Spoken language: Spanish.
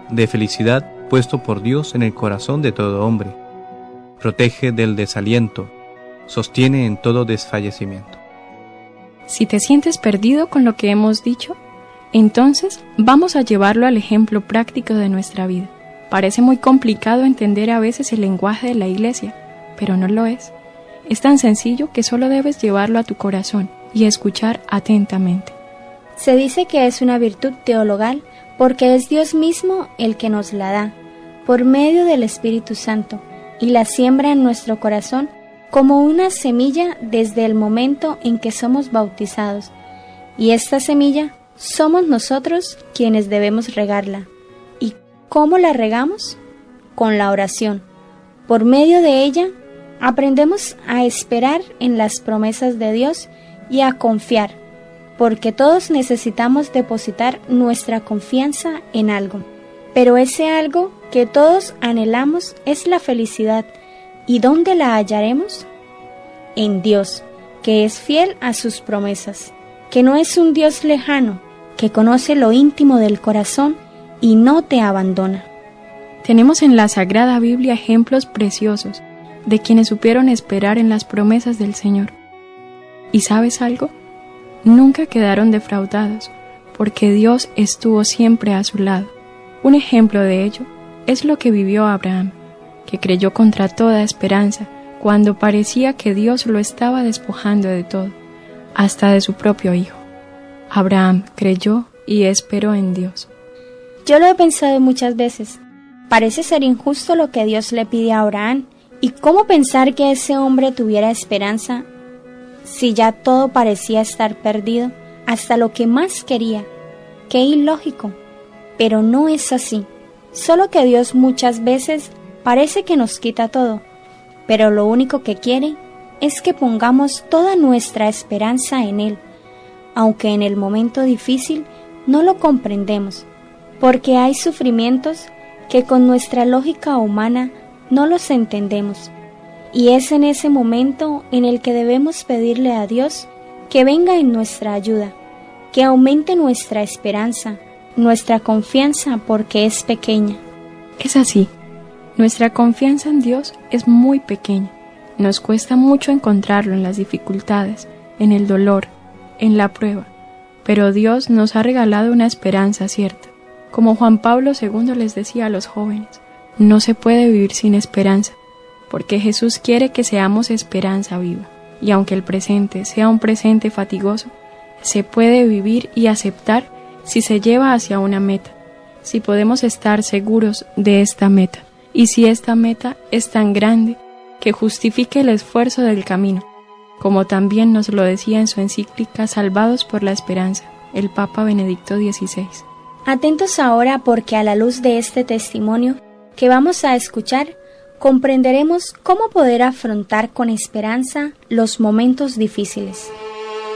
de felicidad puesto por Dios en el corazón de todo hombre. Protege del desaliento, sostiene en todo desfallecimiento. Si te sientes perdido con lo que hemos dicho, entonces vamos a llevarlo al ejemplo práctico de nuestra vida. Parece muy complicado entender a veces el lenguaje de la iglesia, pero no lo es. Es tan sencillo que solo debes llevarlo a tu corazón y escuchar atentamente. Se dice que es una virtud teologal porque es Dios mismo el que nos la da, por medio del Espíritu Santo, y la siembra en nuestro corazón como una semilla desde el momento en que somos bautizados. Y esta semilla somos nosotros quienes debemos regarla. ¿Y cómo la regamos? Con la oración. Por medio de ella, aprendemos a esperar en las promesas de Dios y a confiar, porque todos necesitamos depositar nuestra confianza en algo. Pero ese algo que todos anhelamos es la felicidad. ¿Y dónde la hallaremos? En Dios, que es fiel a sus promesas, que no es un Dios lejano, que conoce lo íntimo del corazón y no te abandona. Tenemos en la Sagrada Biblia ejemplos preciosos de quienes supieron esperar en las promesas del Señor. ¿Y sabes algo? Nunca quedaron defraudados, porque Dios estuvo siempre a su lado. Un ejemplo de ello es lo que vivió Abraham, que creyó contra toda esperanza cuando parecía que Dios lo estaba despojando de todo, hasta de su propio hijo. Abraham creyó y esperó en Dios. Yo lo he pensado muchas veces. Parece ser injusto lo que Dios le pide a Abraham. ¿Y cómo pensar que ese hombre tuviera esperanza si ya todo parecía estar perdido, hasta lo que más quería? ¡Qué ilógico! Pero no es así. Solo que Dios muchas veces parece que nos quita todo, pero lo único que quiere es que pongamos toda nuestra esperanza en Él, aunque en el momento difícil no lo comprendemos, porque hay sufrimientos que con nuestra lógica humana no los entendemos, y es en ese momento en el que debemos pedirle a Dios que venga en nuestra ayuda, que aumente nuestra esperanza, nuestra confianza, porque es pequeña. Es así, nuestra confianza en Dios es muy pequeña. Nos cuesta mucho encontrarlo en las dificultades, en el dolor, en la prueba, pero Dios nos ha regalado una esperanza cierta. Como Juan Pablo II les decía a los jóvenes, no se puede vivir sin esperanza, porque Jesús quiere que seamos esperanza viva, y aunque el presente sea un presente fatigoso, se puede vivir y aceptar si se lleva hacia una meta, si podemos estar seguros de esta meta, y si esta meta es tan grande que justifique el esfuerzo del camino, como también nos lo decía en su encíclica Salvados por la Esperanza, el Papa Benedicto XVI. Atentos ahora, porque a la luz de este testimonio que vamos a escuchar, comprenderemos cómo poder afrontar con esperanza los momentos difíciles.